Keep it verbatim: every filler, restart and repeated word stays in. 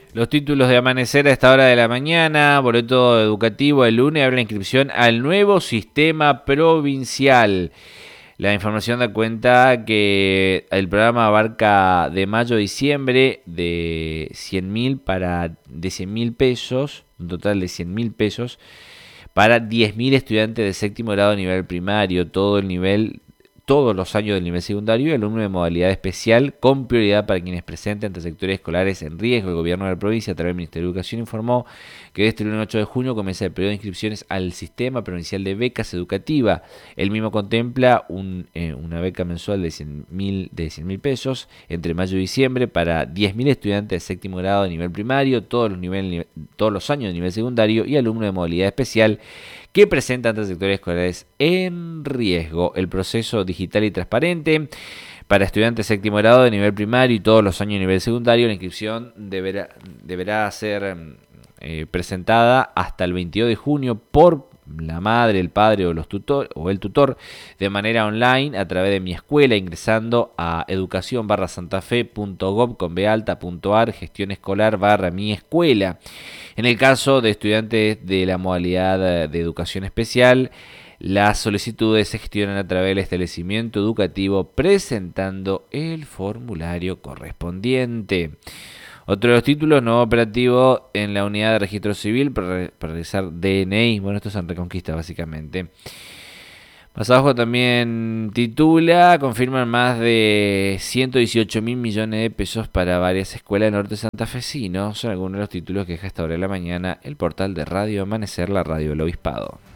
Los títulos de Amanecer a esta hora de la mañana, boleto educativo el lunes, abre la inscripción al nuevo sistema provincial. La información da cuenta que el programa abarca de mayo a diciembre de cien mil para de cien mil pesos, un total de cien mil pesos, para diez mil estudiantes de séptimo grado a nivel primario, todo el nivel todos los años del nivel secundario y alumno de modalidad especial con prioridad para quienes presenten ante sectores escolares en riesgo. El gobierno de la provincia, a través del Ministerio de Educación, informó que desde el lunes ocho de junio comienza el periodo de inscripciones al Sistema Provincial de Becas Educativas. El mismo contempla un, eh, una beca mensual de cien mil pesos entre mayo y diciembre para diez mil estudiantes de séptimo grado de nivel primario, todos los, nivel, todos los años de nivel secundario y alumno de modalidad especial que presentan ante sectores escolares en riesgo. El proceso digital y transparente para estudiantes de séptimo grado de nivel primario y todos los años de nivel secundario. La inscripción deberá, deberá ser eh, presentada hasta el veintidós de junio por la madre, el padre o los tutor o el tutor de manera online a través de Mi Escuela, ingresando a educación barra santafe punto gob con b alta punto ar, gestión escolar barra Mi Escuela. En el caso de estudiantes de la modalidad de educación especial, las solicitudes se gestionan a través del establecimiento educativo presentando el formulario correspondiente. Otro de los títulos, nuevo operativo en la unidad de registro civil para, para realizar D N I. Bueno, esto es en Reconquista básicamente. Más abajo también titula, confirman más de ciento dieciocho mil millones de pesos para varias escuelas del norte santafesino. Son algunos de los títulos que deja esta hora de la mañana el portal de Radio Amanecer, la radio del Obispado.